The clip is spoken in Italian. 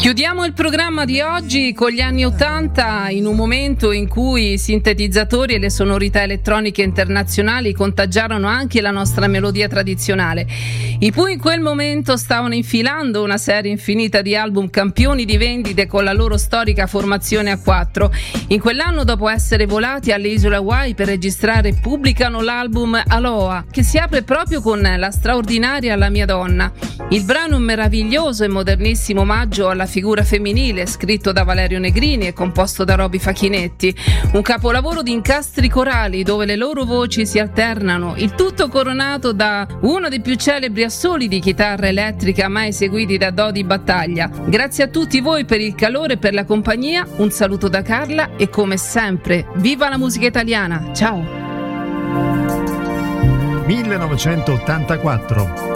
Chiudiamo il programma di oggi con gli anni '80, in un momento in cui i sintetizzatori e le sonorità elettroniche internazionali contagiarono anche la nostra melodia tradizionale. I Pooh in quel momento stavano infilando una serie infinita di album campioni di vendite con la loro storica formazione a 4. In quell'anno, dopo essere volati alle isole Hawaii per registrare, pubblicano l'album Aloha, che si apre proprio con la straordinaria La mia donna. Il brano è un meraviglioso e modernissimo omaggio alla figura femminile, scritto da Valerio Negrini e composto da Roby Facchinetti. Un capolavoro di incastri corali dove le loro voci si alternano, il tutto coronato da uno dei più celebri assoli di chitarra elettrica mai eseguiti da Dodi Battaglia. Grazie a tutti voi per il calore e per la compagnia, un saluto da Carla e come sempre, viva la musica italiana! Ciao! 1984